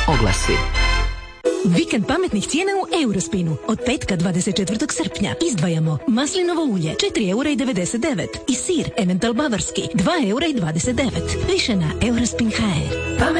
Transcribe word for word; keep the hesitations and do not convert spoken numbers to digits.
Oglasi. Vikend pametnih cijena u Eurospinu. Od petka dvadeset četvrtog srpnja izdvajamo maslinovo ulje četiri eura i devedeset devet i sir Emmental bavarski dva eura i dvadeset devet. Više na eurospin tačka ha er.